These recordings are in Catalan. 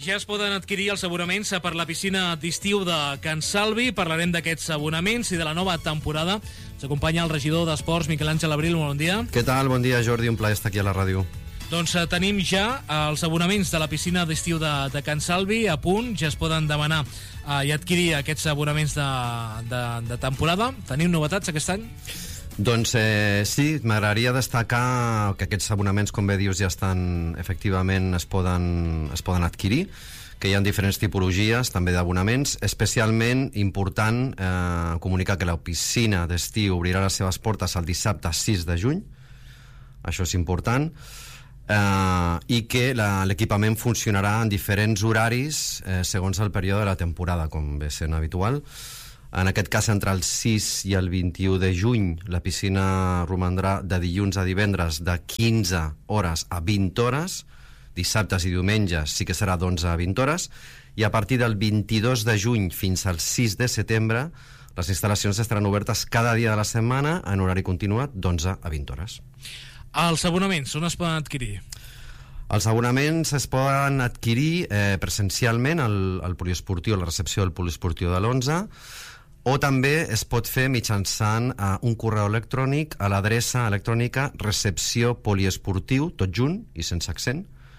Ja es poden adquirir els abonaments per la piscina d'estiu de Can Salvi. Parlarem d'aquests abonaments i de la nova temporada. Ens acompanya el regidor d'Esports, Miquel Àngel Abril. Bon dia. Què tal? Bon dia, Jordi. Un plaer estar aquí a la ràdio. Doncs tenim ja els abonaments de la piscina d'estiu de Can Salvi a punt. Ja es poden demanar i adquirir aquests abonaments de temporada. Tenim novetats aquest any? Doncs sí, m'agradaria destacar que aquests abonaments, com bé dius, ja estan, efectivament, es poden adquirir, que hi ha diferents tipologies també d'abonaments. Especialment important comunicar que la piscina d'estiu obrirà les seves portes el dissabte 6 de juny, això és important, i que l'equipament funcionarà en diferents horaris segons el període de la temporada, com ve sent habitual. En aquest cas, entre el 6 i el 21 de juny, la piscina romandrà de dilluns a divendres de 15 hores a 20 hores, dissabtes i diumenges sí que serà d'11 a 20 hores, i a partir del 22 de juny fins al 6 de setembre, les instal·lacions estaran obertes cada dia de la setmana en horari continuat d'11 a 20 hores. Els abonaments, on es poden adquirir? Els abonaments es poden adquirir presencialment al poliesportiu, a la recepció del poliesportiu de l'11, o també es pot fer mitjançant un correu electrònic a l'adreça electrònica recepciópoliesportiu, tot junt i sense accent,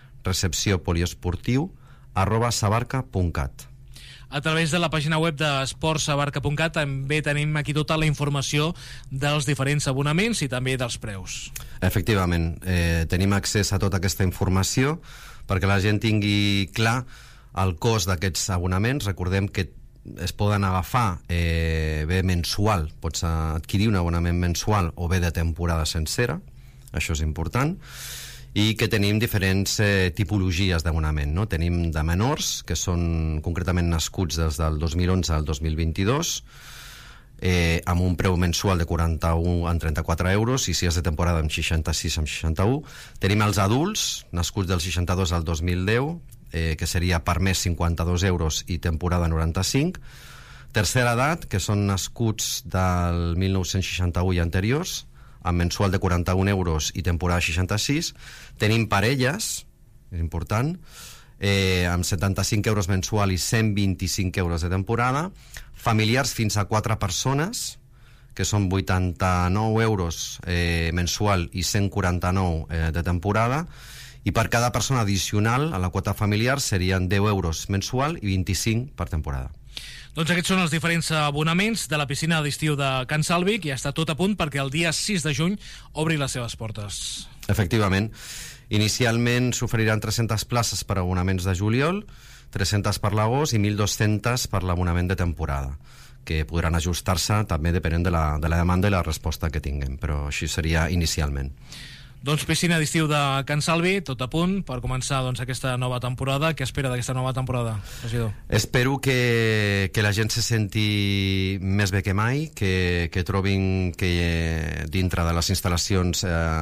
recepciópoliesportiu@sabarca.cat. A través de la pàgina web d'esportsabarca.cat també tenim aquí tota la informació dels diferents abonaments i també dels preus. Efectivament, tenim accés a tota aquesta informació perquè la gent tingui clar el cost d'aquests abonaments. Recordem que es poden agafar bé mensual, pots adquirir un abonament mensual o bé de temporada sencera, això és important, i que tenim diferents tipologies d'abonament, no? Tenim de menors, que són concretament nascuts des del 2011 al 2022, amb un preu mensual de 41 en 34 euros, i si és de temporada amb 66 amb 61. Tenim els adults, nascuts del 62 al 2010, que seria per mes 52 euros i temporada 95. Tercera edat, que són nascuts del 1961 i anteriors, amb mensual de 41 euros i temporada 66. Tenim parelles, és important, amb 75 euros mensual i 125 euros de temporada. Familiars fins a 4 persones, que són 89 euros mensual i 149 de temporada. I per cada persona addicional a la quota familiar serien 10 euros mensual i 25 per temporada. Doncs aquests són els diferents abonaments de la piscina d'estiu de Can Salvi, que ja està tot a punt perquè el dia 6 de juny obri les seves portes. Efectivament. Inicialment s'oferiran 300 places per abonaments de juliol, 300 per l'agost i 1.200 per l'abonament de temporada, que podran ajustar-se també depenent de la demanda i la resposta que tinguem, però així seria inicialment. Doncs piscina d'estiu de Can Salvi, tot a punt per començar aquesta nova temporada. Què espera d'aquesta nova temporada, regidor? Espero que la gent se senti més bé que mai, que trobin que dintre de les instal·lacions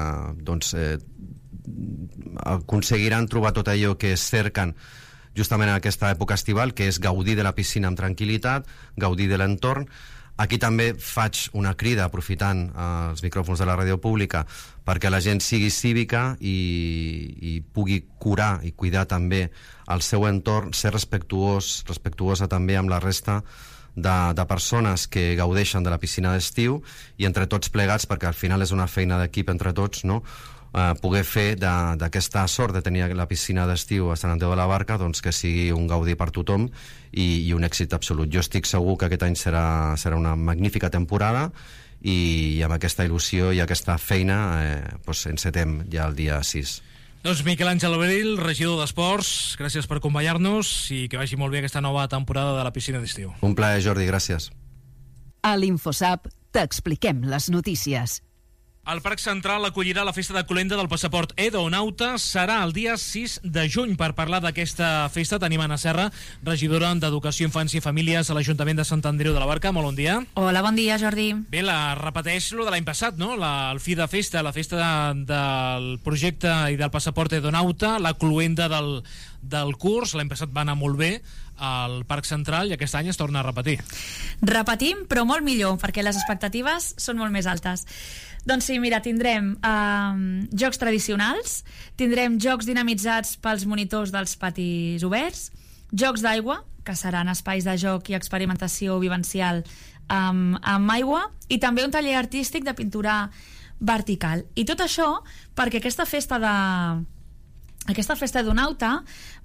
aconseguiran trobar tot allò que cerquen justament en aquesta època estival, que és gaudir de la piscina amb tranquil·litat, gaudir de l'entorn. Aquí també faig una crida, aprofitant els micròfons de la ràdio pública, perquè la gent sigui cívica i pugui curar i cuidar també el seu entorn, ser respectuosa també amb la resta de persones que gaudeixen de la piscina d'estiu, i entre tots plegats, perquè al final és una feina d'equip entre tots, no? Poder fer d'aquesta sort de tenir la piscina d'estiu a Sant Andreu de la Barca, doncs que sigui un gaudi per tothom i un èxit absolut. Jo estic segur que aquest any serà una magnífica temporada, i amb aquesta il·lusió i aquesta feina encetem ja el dia 6. Doncs Miquel Àngel Abril, regidor d'Esports, gràcies per acompanyar-nos i que vagi molt bé aquesta nova temporada de la piscina d'estiu. Un plaer, Jordi, gràcies. A l'Infosap t'expliquem les notícies. El Parc Central acollirà la festa de Colenda del passaport Edonauta. Serà el dia 6 de juny. Per parlar d'aquesta festa tenim Anna Serra, regidora d'Educació, Infància i Famílies a l'Ajuntament de Sant Andreu de la Barca. Molt bon dia. Hola, bon dia, Jordi. Bé, repeteix lo de l'any passat, no? El fi de festa, la festa del projecte i del passaport Edonauta, la cloenda del del curs. L'any passat va anar molt bé al Parc Central i aquest any es torna a repetir. Repetim, però molt millor, perquè les expectatives són molt més altes. Doncs sí, mira, tindrem jocs tradicionals, tindrem jocs dinamitzats pels monitors dels patis oberts, jocs d'aigua, que seran espais de joc i experimentació vivencial amb aigua, i també un taller artístic de pintura vertical. I tot això perquè aquesta festa d'Onauta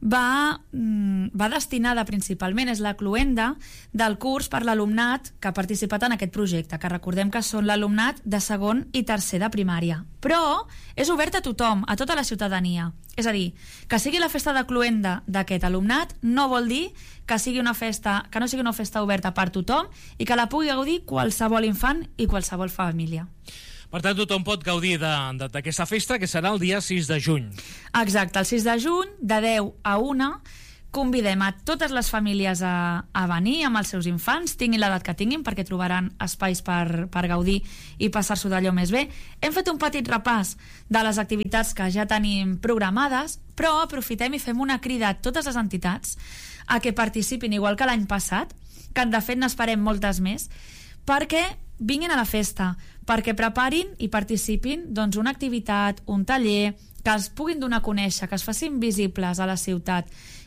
va destinada principalment, és la cloenda del curs per l'alumnat que ha participat en aquest projecte, que recordem que són l'alumnat de segon i tercer de primària. Però és obert a tothom, a tota la ciutadania. És a dir, que sigui la festa de cloenda d'aquest alumnat no vol dir que no sigui una festa oberta per tothom i que la pugui gaudir qualsevol infant i qualsevol família. Per tant, tothom pot gaudir d'aquesta festa, que serà el dia 6 de juny. Exacte, el 6 de juny, de 10 a 1, convidem a totes les famílies a venir amb els seus infants, tinguin l'edat que tinguin, perquè trobaran espais per gaudir i passar-s'ho d'allò més bé. Hem fet un petit repàs de les activitats que ja tenim programades, però aprofitem i fem una crida a totes les entitats a que participin, igual que l'any passat, que de fet n'esperem moltes més, perquè vinguin a la festa, perquè preparin i participin una activitat, un taller, que es puguin donar a conèixer, que es facin visibles a la ciutat.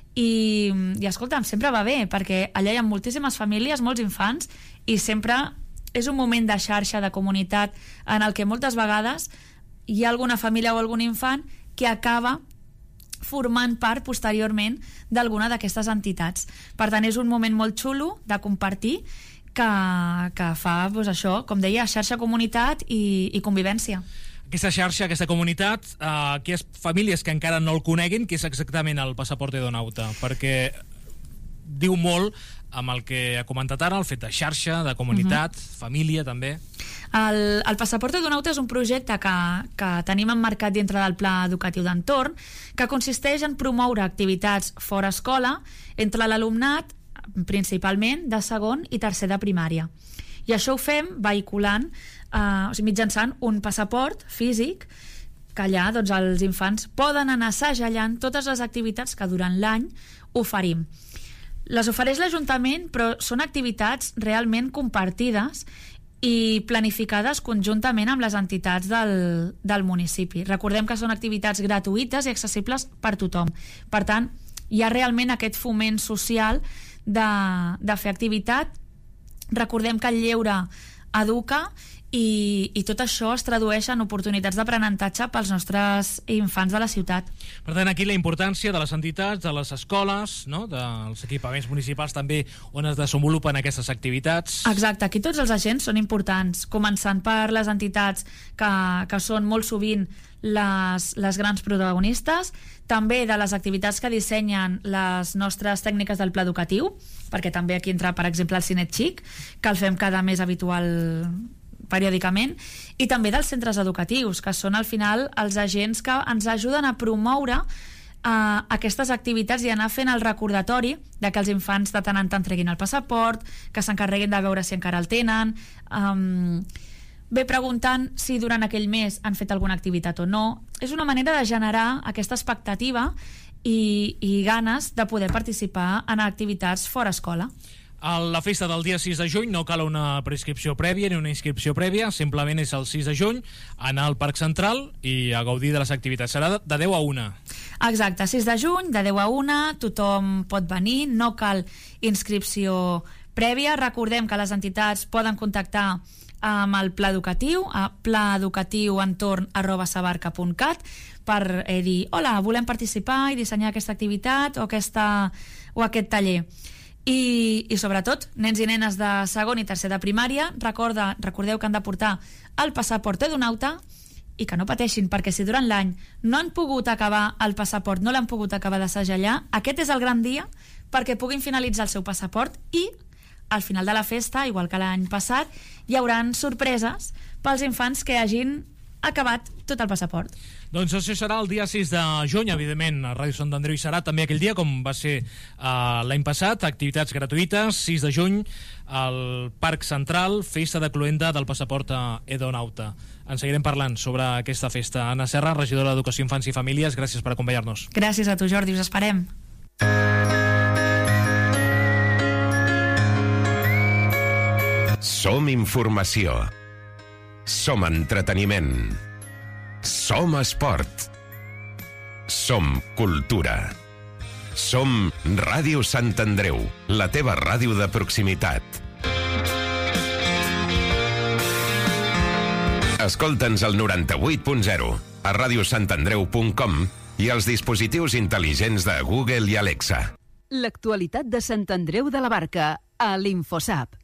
I escolta'm, sempre va bé, perquè allà hi ha moltíssimes famílies, molts infants, i sempre és un moment de xarxa, de comunitat, en el que moltes vegades hi ha alguna família o algun infant que acaba formant part posteriorment d'alguna d'aquestes entitats. Per tant, és un moment molt xulo de compartir, que fa, això, com deia, xarxa, comunitat i convivència. Aquesta xarxa, aquesta comunitat, aquelles famílies que encara no el coneguin, què és exactament el Passaport Edonauta? Perquè diu molt amb el que ha comentat ara, el fet de xarxa, de comunitat, família també. El Passaport Edonauta és un projecte que tenim emmarcat dintre del Pla Educatiu d'Entorn, que consisteix en promoure activitats fora escola entre l'alumnat, principalment de segon i tercer de primària. I això ho fem vehiculant, mitjançant un passaport físic, que allà els infants poden anar assajallant totes les activitats que durant l'any oferim. Les ofereix l'Ajuntament, però són activitats realment compartides i planificades conjuntament amb les entitats del municipi. Recordem que són activitats gratuïtes i accessibles per tothom. Per tant, hi ha realment aquest foment social de fer activitat. Recordem que el lleure educa i tot això es tradueix en oportunitats d'aprenentatge pels nostres infants de la ciutat. Per tant, aquí la importància de les entitats, de les escoles, no? Dels equipaments municipals també on es desenvolupen aquestes activitats. Exacte, aquí tots els agents són importants, començant per les entitats que són molt sovint les grans protagonistes, també de les activitats que dissenyen les nostres tècniques del pla educatiu, perquè també aquí entra, per exemple, el Cinet Xic, que el fem cada mes habitual periòdicament, i també dels centres educatius, que són al final els agents que ens ajuden a promoure aquestes activitats i anar fent el recordatori de que els infants de tant en tant treguin el passaport, que s'encarreguin de veure si encara el tenen, bé preguntant si durant aquell mes han fet alguna activitat o no. És una manera de generar aquesta expectativa i ganes de poder participar en activitats fora escola. A la festa del dia 6 de juny no cal una prescripció prèvia ni una inscripció prèvia, simplement és el 6 de juny, anar al Parc Central i a gaudir de les activitats. Serà de 10 a 1. Exacte, 6 de juny, de 10 a 1, tothom pot venir, no cal inscripció prèvia. Recordem que les entitats poden contactar amb el pla educatiu a plaeducatiuentorn@sabarca.cat per dir, hola, volem participar i dissenyar aquesta activitat o aquest taller. I sobretot, nens i nenes de segon i tercer de primària, recordeu que han de portar el passaport Edonauta i que no pateixin, perquè si durant l'any no han pogut acabar el passaport, no l'han pogut acabar d'assajallar, aquest és el gran dia perquè puguin finalitzar el seu passaport i al final de la festa, igual que l'any passat, hi hauran sorpreses pels infants que hagin acabat tot el passaport. Doncs això serà el dia 6 de juny, evidentment, a Ràdio Sant Andreu hi serà també aquell dia, com va ser l'any passat, activitats gratuïtes, 6 de juny, al Parc Central, festa de cloenda del passaport Edonauta. En seguirem parlant sobre aquesta festa. Anna Serra, regidora d'Educació, Infància i Famílies, gràcies per acompanyar-nos. Gràcies a tu, Jordi, us esperem. Som informació. Som entreteniment. Som esport. Som cultura. Som Ràdio Sant Andreu, la teva ràdio de proximitat. Escolta'ns al 98.0, a radiosantandreu.com i als dispositius intel·ligents de Google i Alexa. L'actualitat de Sant Andreu de la Barca, a l'Infosap.